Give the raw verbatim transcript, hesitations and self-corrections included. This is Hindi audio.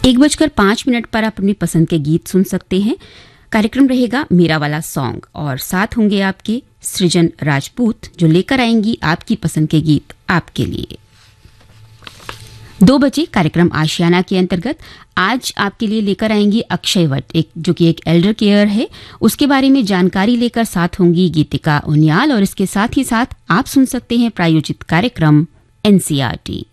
एक बजकर पांच मिनट पर आप अपनी पसंद के गीत सुन सकते हैं। कार्यक्रम रहेगा मेरा वाला सॉन्ग और साथ होंगे आपके सृजन राजपूत जो लेकर आएंगी आपकी पसंद के गीत आपके लिए। दो बजे कार्यक्रम आशियाना के अंतर्गत आज आपके लिए लेकर आएंगी अक्षय वट, एक जो कि एक एल्डर केयर है, उसके बारे में जानकारी लेकर साथ होंगी गीतिका उनियाल और इसके साथ ही साथ आप सुन सकते हैं प्रायोजित कार्यक्रम एनसीईआरटी।